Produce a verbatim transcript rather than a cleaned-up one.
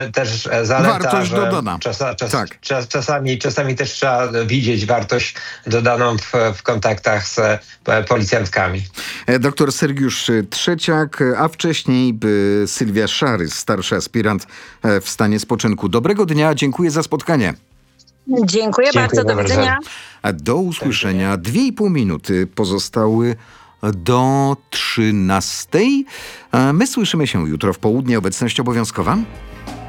też zaleta, Wartość że dodana. Czasa, czas, Tak. czas, czasami, czasami też trzeba widzieć wartość dodaną w, w kontaktach z e, policjantkami. Doktor Sergiusz Trzeciak, a wcześniej by Sylwia Szarys, starszy aspirant w stanie spoczynku. Dobrego dnia, dziękuję za spotkanie. Dziękuję, Dziękuję bardzo, do bardzo. widzenia. A do usłyszenia. Dwie i pół minuty pozostały do trzynastej. A my słyszymy się jutro w południe. Obecność obowiązkowa.